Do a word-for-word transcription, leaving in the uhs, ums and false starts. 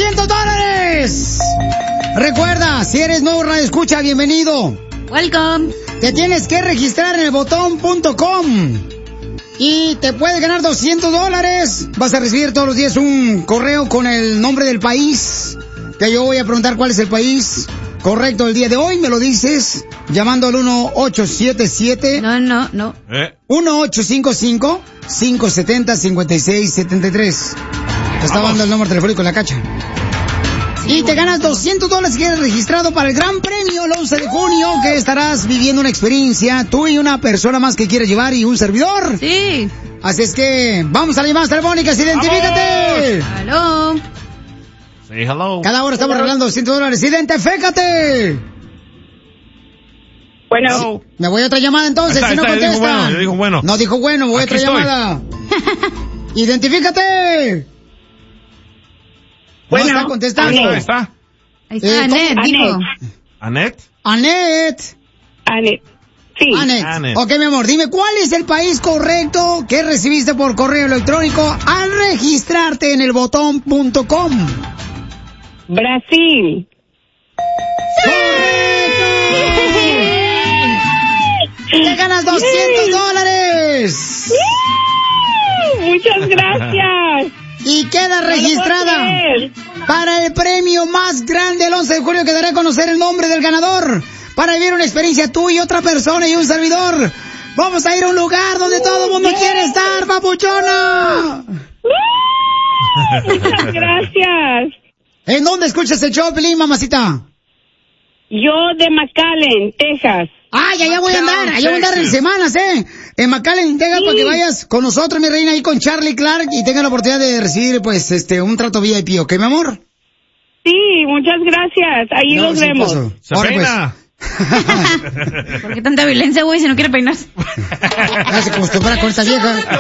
doscientos dólares. Recuerda, si eres nuevo radio escucha, bienvenido. Welcome. Te tienes que registrar en el botón punto com y te puedes ganar doscientos dólares. Vas a recibir todos los días un correo con el nombre del país, que yo voy a preguntar cuál es el país correcto el día de hoy. Me lo dices llamando al uno ocho siete siete. No, no, no. ¿Eh? uno ocho cinco cinco, cinco siete cero, cinco seis siete tres. Te está dando el número telefónico en la cacha. Sí, y te ganas doscientos dólares si eres registrado para el gran premio el once de junio, que estarás viviendo una experiencia, tú y una persona más que quieres llevar y un servidor. Sí. Así es que vamos a las llamadas telefónicas, identifícate. Hello. Say hello. Cada hora estamos regalando doscientos dólares, identifícate. Bueno. Hello. Me voy a otra llamada entonces, Está, si no está, contesta. dijo bueno, dijo bueno. No dijo bueno, me voy Aquí a otra estoy. llamada. Identifícate. Bueno, no está contestando. Ahí está. Ahí está, Eh, Anet, ¿cómo? dijo. ¿Anet? Anet. Anet. Sí. Anet. Anet. Ok, mi amor, dime, ¿cuál es el país correcto que recibiste por correo electrónico al registrarte en el botón punto com? Brasil. ¡Te ganas doscientos dólares! Muchas gracias. Y queda registrada No lo puedo creer. para el premio más grande el once de julio, que daré a conocer el nombre del ganador para vivir una experiencia tú y otra persona y un servidor. Vamos a ir a un lugar donde todo el mundo quiere estar, papuchona. Muchas gracias. ¿En dónde escuchas el show, Pelín, mamacita? Yo de McAllen, Texas. Ay, allá voy a andar, allá voy a andar en semanas, ¿eh? En McAllen, Texas, Sí. para que vayas con nosotros, mi reina, ahí con Charlie Clark y tengas la oportunidad de recibir, pues, este, un trato V I P, ¿ok, mi amor? Sí, muchas gracias. Ahí No, nos sí, vemos. paso. Se Ahora, pues. peina. ¿Por qué tanta violencia, güey, si no quiere peinarse? Hace como si fuera con esta vieja.